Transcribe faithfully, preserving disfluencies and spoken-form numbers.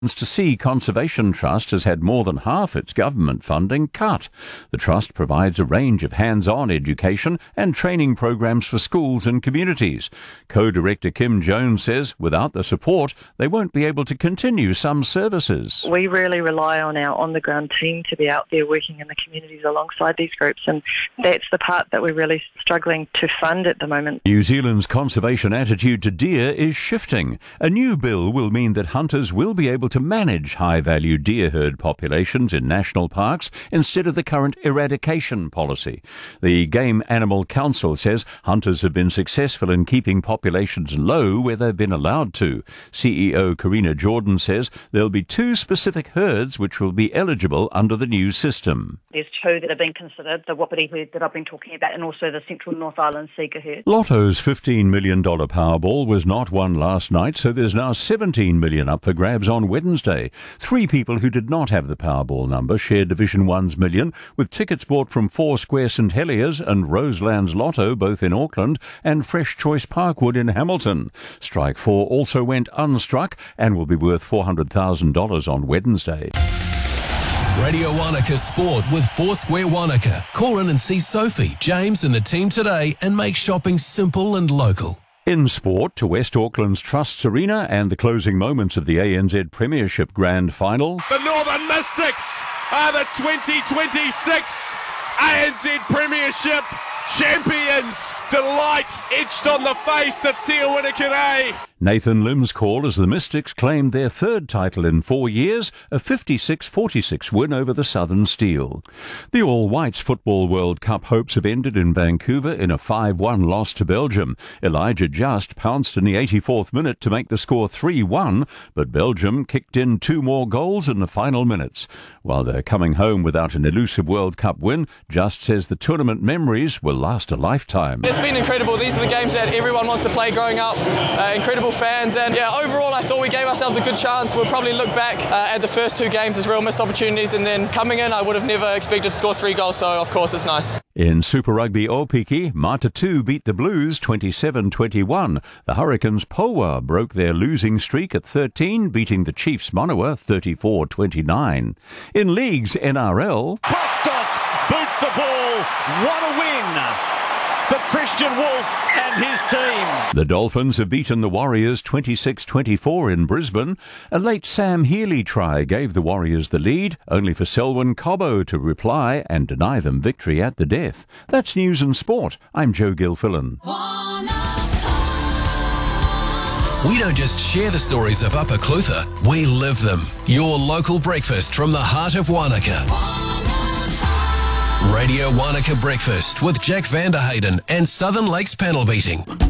To Sea Conservation Trust has had more than half its government funding cut. The trust provides a range of hands-on education and training programs for schools and communities. Co-director Kim Jones says without the support, they won't be able to continue some services. We really rely on our on-the-ground team to be out there working in the communities alongside these groups, and that's the part that we're really struggling to fund at the moment. New Zealand's conservation attitude to deer is shifting. A new bill will mean that hunters will be able to manage high-value deer herd populations in national parks instead of the current eradication policy. The Game Animal Council says hunters have been successful in keeping populations low where they've been allowed to. C E O Karina Jordan says there'll be two specific herds which will be eligible under the new system. There's two that have been considered, the Wapiti herd that I've been talking about and also the Central North Island Sika herd. Lotto's fifteen million dollars Powerball was not won last night, so there's now seventeen million dollars up for grabs on Wednesday. Three people who did not have the Powerball number shared Division one's million, with tickets bought from Four Square St Heliers and Roselands Lotto, both in Auckland, and Fresh Choice Parkwood in Hamilton. Strike four also went unstruck and will be worth four hundred thousand dollars on Wednesday. Radio Wanaka Sport with Foursquare Wanaka. Call in and see Sophie, James and the team today and make shopping simple and local. In sport, to West Auckland's Trusts Arena and the closing moments of the A N Z Premiership Grand Final. The Northern Mystics are the twenty twenty-six A N Z Premiership champions. Delight etched on the face of Te Awamutu. Nathan Lim's call as the Mystics claimed their third title in four years, a fifty-six forty-six win over the Southern Steel. The All Whites Football World Cup hopes have ended in Vancouver in a five one loss to Belgium. Elijah Just pounced in the eighty-fourth minute to make the score three one, but Belgium kicked in two more goals in the final minutes. While they're coming home without an elusive World Cup win, Just says the tournament memories will last a lifetime. It's been incredible. These are the games that everyone wants to play growing up. Uh, incredible fans, and yeah, overall I thought we gave ourselves a good chance. We'll probably look back uh, at the first two games as real missed opportunities, and then coming in I would have never expected to score three goals, so of course it's nice. In Super Rugby Opiki, Matatu beat the Blues twenty-seven twenty-one. The Hurricanes Powa broke their losing streak at thirteen, beating the Chiefs Manawa thirty-four twenty-nine. In Leagues N R L... Bostock boots the ball. What a win for Christian Wolf and his team. The Dolphins have beaten the Warriors twenty-six twenty-four in Brisbane. A late Sam Healy try gave the Warriors the lead, only for Selwyn Cobbo to reply and deny them victory at the death. That's News and Sport. I'm Joe Gilfillan. We don't just share the stories of Upper Clutha, we live them. Your local breakfast from the heart of Wanaka. Radio Wanaka Breakfast with Jack Vanderhayden and Southern Lakes Panel Beating.